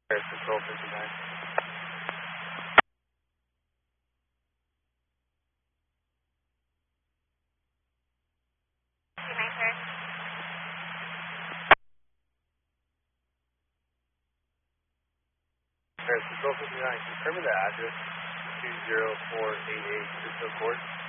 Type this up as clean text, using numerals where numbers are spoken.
Control 59. Control 59, confirm the address 20488 Cisco Court.